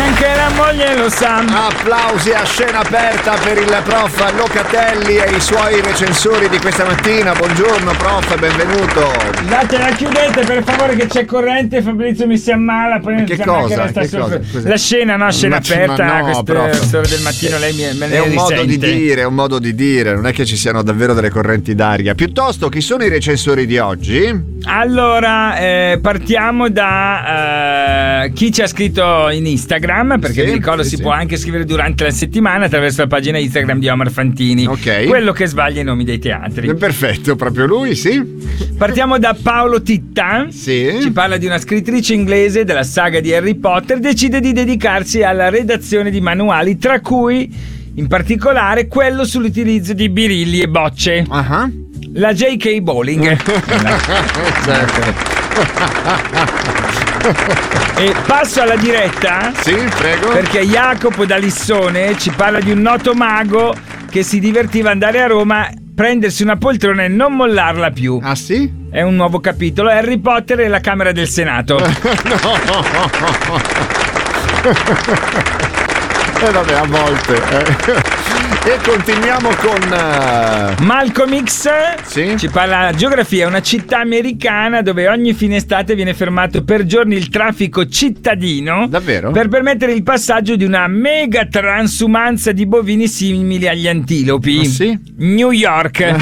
Anche la moglie lo sa. Applausi a scena aperta per il prof Locatelli e i suoi recensori di questa mattina. Buongiorno prof, benvenuto. La chiudete per favore che c'è corrente, Fabrizio mi si ammala. Poi Che cosa? La scena, no, scena aperta, no, quest'ora del mattino lei me ne è un modo risente. di dire, è un modo di dire, non è che ci siano davvero delle correnti d'aria. Piuttosto, chi sono i recensori di oggi? Allora, partiamo da chi ci ha scritto in Instagram, perché vi ricordo si può anche scrivere durante la settimana attraverso la pagina Instagram di Omar Fantini. Ok. Quello che sbaglia i nomi dei teatri. Perfetto, proprio lui, sì. Partiamo da Paolo Titta. Sì. Ci parla di una scrittrice inglese della saga di Harry Potter, decide di dedicarsi alla redazione di manuali, tra cui in particolare quello sull'utilizzo di birilli e bocce. La J.K. Rowling. E passo alla diretta. Sì, prego. Perché Jacopo da Lissone ci parla di un noto mago che si divertiva ad andare a Roma, prendersi una poltrona e non mollarla più. Ah sì? È un nuovo capitolo, Harry Potter e la Camera del Senato. Vabbè, a volte. E continuiamo con Malcolm X. Sì? Ci parla geografia, è una città americana dove ogni fine estate viene fermato per giorni il traffico cittadino. Davvero? Per permettere il passaggio di una mega transumanza di bovini simili agli antilopi. Ah, sì? New York. È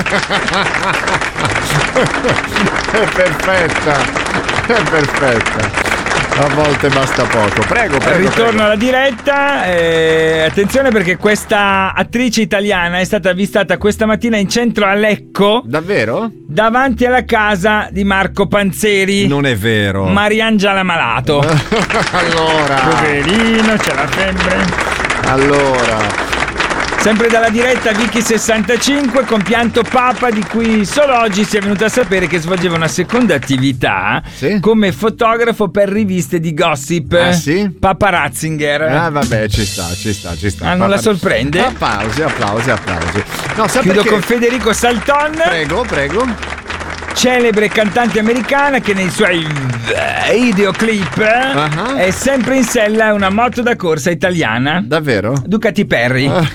perfetta. A volte basta poco. Prego. Ritorno alla diretta. Attenzione perché questa attrice italiana è stata avvistata questa mattina in centro a Lecco. Davvero? Davanti alla casa di Marco Panzeri. Non è vero. Mariangela Malato. Allora. Poverino, c'è la febbre. Allora. Sempre dalla diretta Vicky65, compianto Papa, di cui solo oggi si è venuto a sapere che svolgeva una seconda attività come fotografo per riviste di gossip. Ah sì? Papa Ratzinger. Ah vabbè, ci sta. Ah, non la sorprende? Applausi. No, chiudo con Federico Salton. Prego. Celebre cantante americana che nei suoi videoclip è sempre in sella una moto da corsa italiana. Davvero? Ducati Perry. Non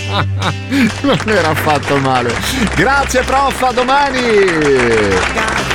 era affatto male. Grazie prof, a domani.